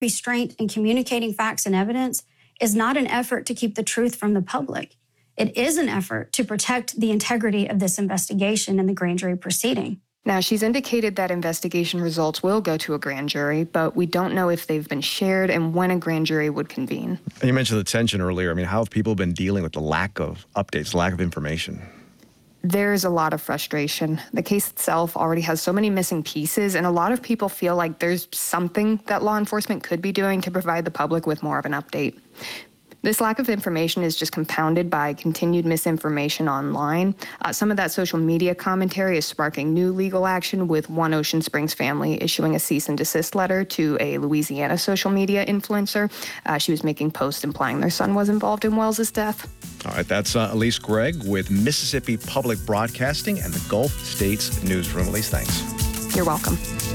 Restraint in communicating facts and evidence is not an effort to keep the truth from the public. It is an effort to protect the integrity of this investigation and the grand jury proceeding. Now, she's indicated that investigation results will go to a grand jury, but we don't know if they've been shared and when a grand jury would convene. And you mentioned the tension earlier. I mean, how have people been dealing with the lack of updates, lack of information? There's a lot of frustration. The case itself already has so many missing pieces, and a lot of people feel like there's something that law enforcement could be doing to provide the public with more of an update. This lack of information is just compounded by continued misinformation online. Some of that social media commentary is sparking new legal action, with one Ocean Springs family issuing a cease and desist letter to a Louisiana social media influencer. She was making posts implying their son was involved in Wells's death. All right, that's Elise Gregg with Mississippi Public Broadcasting and the Gulf States Newsroom. Elise, thanks. You're welcome.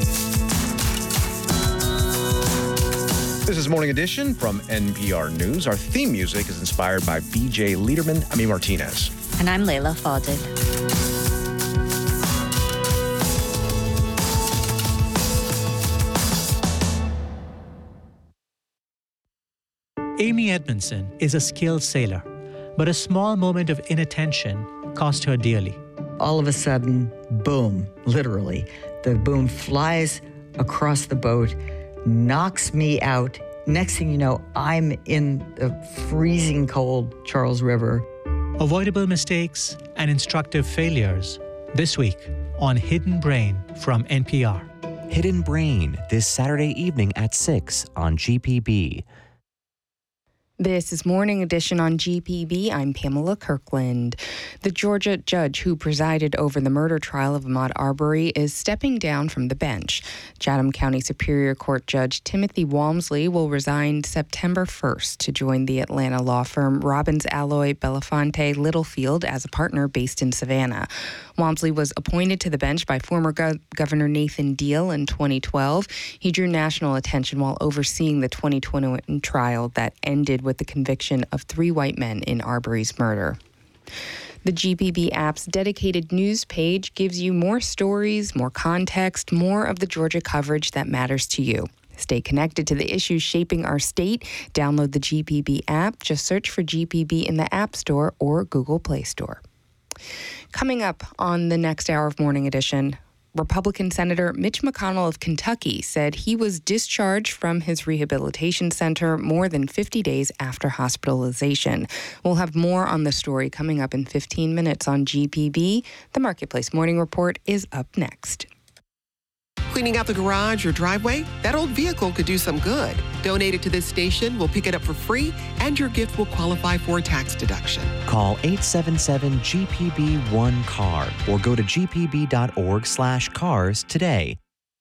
This is Morning Edition from NPR News. Our theme music is inspired by B.J. Liederman, Ami Martinez. And I'm Layla Fadil. Amy Edmondson is a skilled sailor, but a small moment of inattention cost her dearly. All of a sudden, boom, literally, the boom flies across the boat, knocks me out. Next thing you know, I'm in the freezing cold Charles River. Avoidable mistakes and instructive failures. This week on Hidden Brain from NPR. Hidden Brain, this Saturday evening at 6 on GPB. This is Morning Edition on GPB. I'm Pamela Kirkland. The Georgia judge who presided over the murder trial of Ahmaud Arbery is stepping down from the bench. Chatham County Superior Court Judge Timothy Walmsley will resign September 1st to join the Atlanta law firm Robbins Alloy Belafonte Littlefield as a partner based in Savannah. Walmsley was appointed to the bench by former Governor Nathan Deal in 2012. He drew national attention while overseeing the 2021 trial that ended with the conviction of 3 white men in Arbery's murder. The GPB app's dedicated news page gives you more stories, more context, more of the Georgia coverage that matters to you. Stay connected to the issues shaping our state. Download the GPB app. Just search for GPB in the App Store or Google Play Store. Coming up on the next hour of Morning Edition, Republican Senator Mitch McConnell of Kentucky said he was discharged from his rehabilitation center more than 50 days after hospitalization. We'll have more on the story coming up in 15 minutes on GPB. The Marketplace Morning Report is up next. Cleaning out the garage or driveway? That old vehicle could do some good. Donate it to this station, we'll pick it up for free, and your gift will qualify for a tax deduction. Call 877-GPB-1-CAR or go to gpb.org/cars today.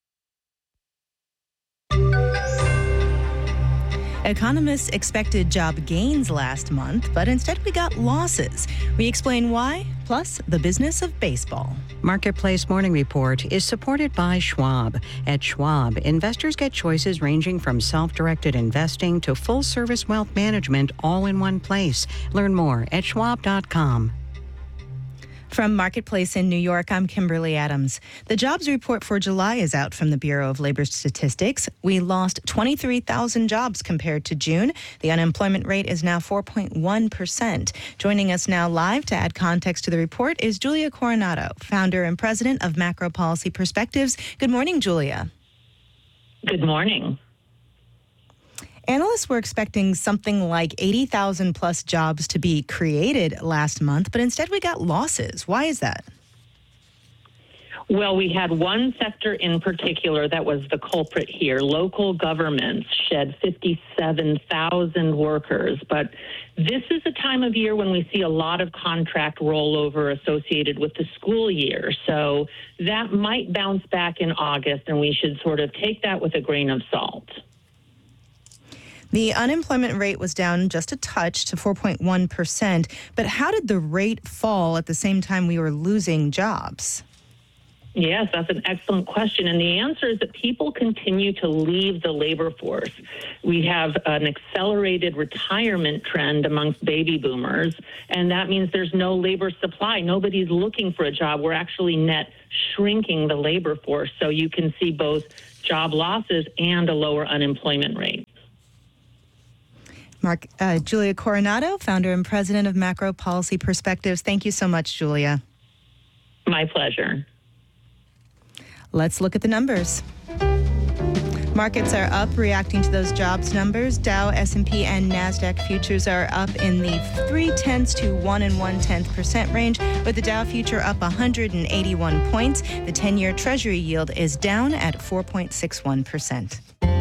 Economists expected job gains last month, but instead we got losses. We explain why, plus the business of baseball. Marketplace Morning Report is supported by Schwab. At Schwab, investors get choices ranging from self-directed investing to full-service wealth management all in one place. Learn more at schwab.com. From Marketplace in New York, I'm Kimberly Adams. The jobs report for July is out from the Bureau of Labor Statistics. We lost 23,000 jobs compared to June. The unemployment rate is now 4.1%. Joining us now live to add context to the report is Julia Coronado, founder and president of Macro Policy Perspectives. Good morning, Julia. Good morning. Analysts were expecting something like 80,000 plus jobs to be created last month, but instead we got losses. Why is that? Well, we had one sector in particular that was the culprit here. Local governments shed 57,000 workers, but this is a time of year when we see a lot of contract rollover associated with the school year. So that might bounce back in August, and we should sort of take that with a grain of salt. The unemployment rate was down just a touch to 4.1%, but how did the rate fall at the same time we were losing jobs? Yes, that's an excellent question. And the answer is that people continue to leave the labor force. We have an accelerated retirement trend amongst baby boomers, and that means there's no labor supply. Nobody's looking for a job. We're actually net shrinking the labor force. So you can see both job losses and a lower unemployment rate. Julia Coronado, founder and president of Macro Policy Perspectives. Thank you so much, Julia. My pleasure. Let's look at the numbers. Markets are up, reacting to those jobs numbers. Dow, S&P, and NASDAQ futures are up in the 0.3 to 1 1/10% range, with the Dow future up 181 points. The 10-year Treasury yield is down at 4.61%.